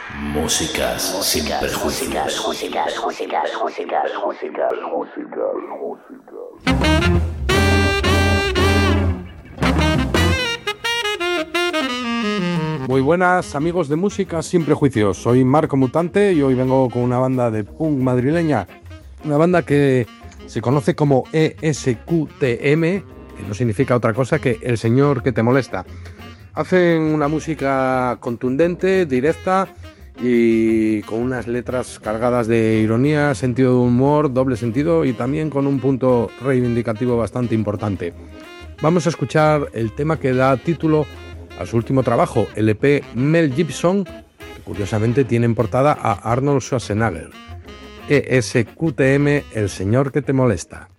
Músicas sin prejuicios. Muy buenas amigos de Música sin prejuicios, soy Marco Mutante y hoy vengo con una banda de punk madrileña, una banda que se conoce como ESQTM, que no significa otra cosa que El Señor que te molesta. Hacen una música contundente, directa y con unas letras cargadas de ironía, sentido de humor, doble sentido y también con un punto reivindicativo bastante importante. Vamos a escuchar el tema que da título a su último trabajo, el EP Mel Gibson, que curiosamente tiene en portada a Arnold Schwarzenegger. ESQTM, El Señor que te molesta.